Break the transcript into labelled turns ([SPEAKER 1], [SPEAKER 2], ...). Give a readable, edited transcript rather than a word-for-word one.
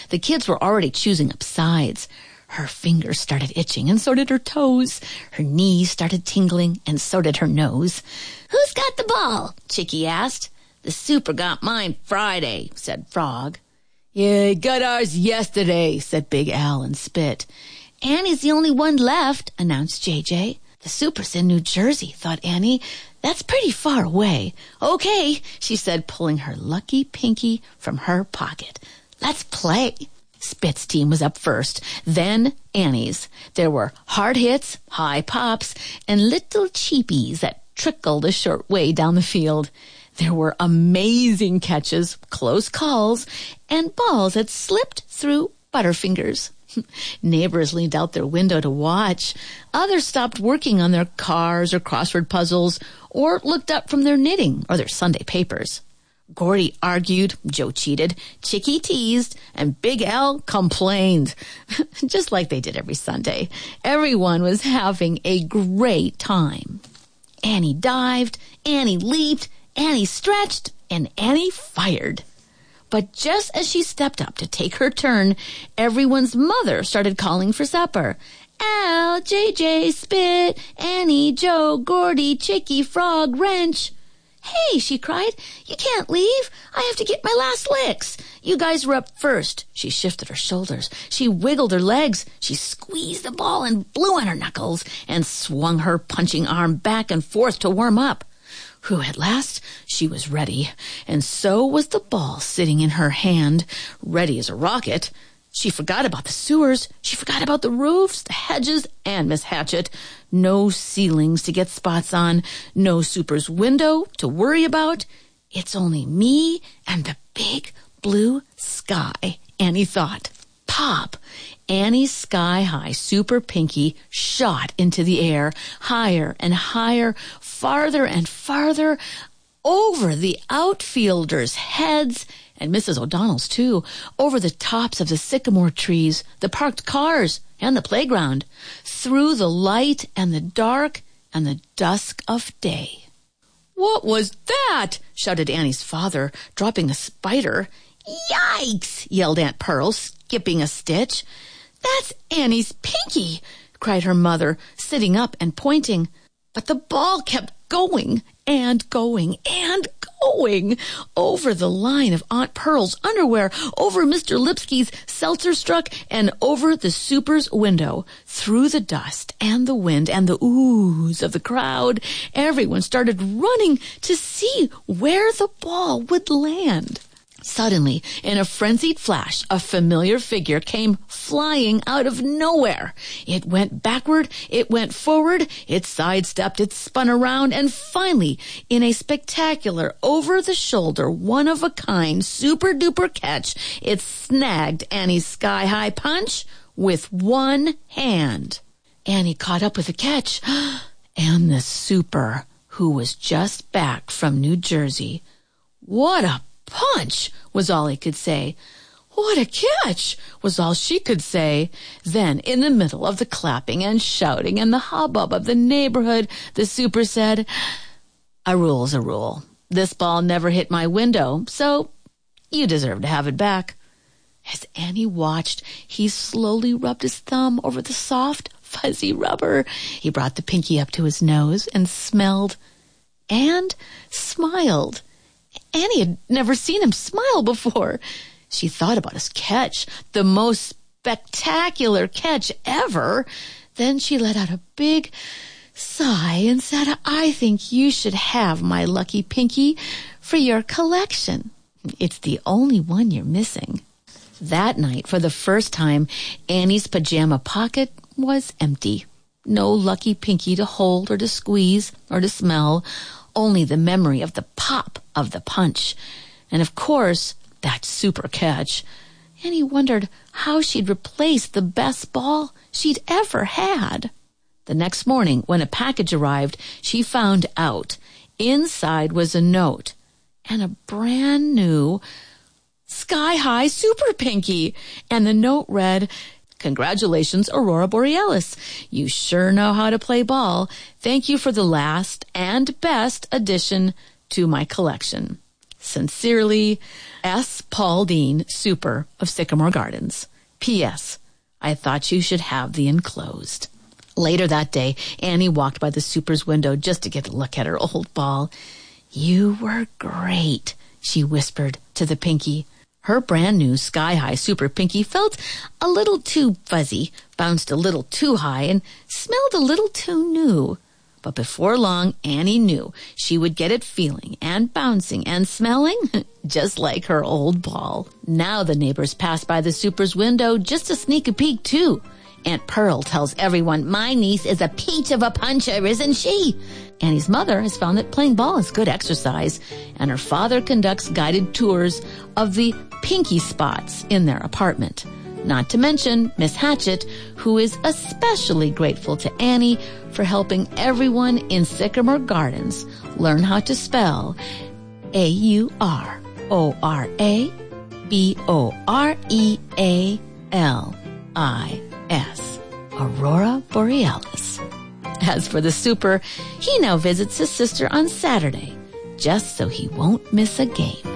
[SPEAKER 1] The kids were already choosing up sides. Her fingers started itching, and so did her toes. Her knees started tingling, and so did her nose. "Who's got the ball?" Chicky asked. "The Super got mine Friday," said Frog. "Yeah, got ours yesterday," said Big Al and spit. "Annie's the only one left," announced JJ. "The Super's in New Jersey," thought Annie. "That's pretty far away." "Okay," she said, pulling her lucky pinky from her pocket. "Let's play." Spit's team was up first, then Annie's. There were hard hits, high pops, and little cheapies that trickled a short way down the field. There were amazing catches, close calls, and balls that slipped through butterfingers. Neighbors leaned out their window to watch. Others stopped working on their cars or crossword puzzles, or looked up from their knitting or their Sunday papers. Gordy argued, Joe cheated, Chicky teased, and Big Al complained. Just like they did every Sunday. Everyone was having a great time. Annie dived, Annie leaped, Annie stretched, and Annie fired. But just as she stepped up to take her turn, everyone's mother started calling for supper. "Al, JJ, Spit, Annie, Joe, Gordy, Chicky, Frog, Wrench." "Hey," she cried, "you can't leave. I have to get my last licks. You guys were up first." She shifted her shoulders. She wiggled her legs. She squeezed the ball and blew on her knuckles and swung her punching arm back and forth to warm up. At last, she was ready, and so was the ball sitting in her hand, ready as a rocket. She forgot about the sewers. She forgot about the roofs, the hedges, and Miss Hatchet. No ceilings to get spots on. No Super's window to worry about. It's only me and the big blue sky, Annie thought. Pop! Annie's sky-high Super Pinky shot into the air, higher and higher, farther and farther, over the outfielders' heads, and Mrs. O'Donnell's too, over the tops of the sycamore trees, the parked cars, and the playground, through the light and the dark and the dusk of day. "What was that?" shouted Annie's father, dropping a spider. "Yikes!" yelled Aunt Pearl, skipping a stitch. "That's Annie's pinky!" cried her mother, sitting up and pointing. But the ball kept going and going and going over the line of Aunt Pearl's underwear, over Mr. Lipsky's seltzer struck, and over the Super's window, through the dust and the wind and the oohs of the crowd. Everyone started running to see where the ball would land. Suddenly, in a frenzied flash, a familiar figure came flying out of nowhere. It went backward, it went forward, it sidestepped, it spun around, and finally, in a spectacular, over-the-shoulder, one-of-a-kind, super-duper catch, it snagged Annie's sky-high punch with one hand. Annie caught up with the catch, and the Super, who was just back from New Jersey. "What a punch!" was all he could say. "What a catch!" was all she could say. Then, in the middle of the clapping and shouting and the hubbub of the neighborhood, the Super said, "A rule's a rule. This ball never hit my window, so you deserve to have it back." As Annie watched, he slowly rubbed his thumb over the soft, fuzzy rubber. He brought the pinky up to his nose and smelled and smiled. Annie had never seen him smile before. She thought about his catch, the most spectacular catch ever. Then she let out a big sigh and said, "I think you should have my lucky pinky for your collection. It's the only one you're missing." That night, for the first time, Annie's pajama pocket was empty. No lucky pinky to hold or to squeeze or to smell. Only the memory of the pop of the punch. And of course, that Super catch. Annie wondered how she'd replace the best ball she'd ever had. The next morning, when a package arrived, she found out. Inside was a note and a brand new sky-high Super Pinky. And the note read, "Congratulations, Aurora Borealis. You sure know how to play ball. Thank you for the last and best addition to my collection. Sincerely, S. Paul Dean, Super of Sycamore Gardens. P.S. I thought you should have the enclosed. Later that day, Annie walked by the Super's window just to get a look at her old ball. You were great, she whispered to the Pinky. Her brand new sky-high Super Pinky felt a little too fuzzy, bounced a little too high, and smelled a little too new. But before long, Annie knew she would get it feeling and bouncing and smelling just like her old ball. Now the neighbors pass by the Super's window just to sneak a peek too. Aunt Pearl tells everyone, my niece is a peach of a puncher, isn't she? Annie's mother has found that playing ball is good exercise, and her father conducts guided tours of the Pinky spots in their apartment. Not to mention Miss Hatchet, who is especially grateful to Annie for helping everyone in Sycamore Gardens learn how to spell AURORABOREALIS, Aurora Borealis. As for the Super, he now visits his sister on Saturday, just so he won't miss a game.